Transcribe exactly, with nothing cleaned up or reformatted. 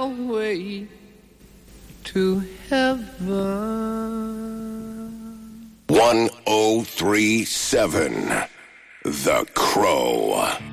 your way to heaven. one oh three point seven The Crow.